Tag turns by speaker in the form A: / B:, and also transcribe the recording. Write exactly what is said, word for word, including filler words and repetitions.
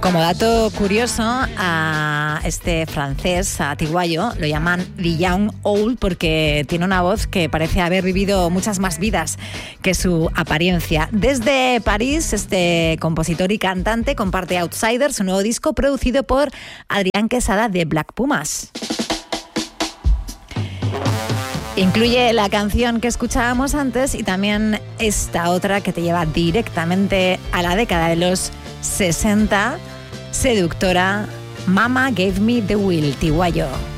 A: Como dato curioso, a este francés, a Tiguayo, lo llaman The Young Owl porque tiene una voz que parece haber vivido muchas más vidas que su apariencia. Desde París, este compositor y cantante comparte Outsider, su nuevo disco producido por Adrián Quesada de Black Pumas. Incluye la canción que escuchábamos antes y también esta otra que te lleva directamente a la década de los sesenta, seductora, Mama Gave Me the Will, Tiguayo.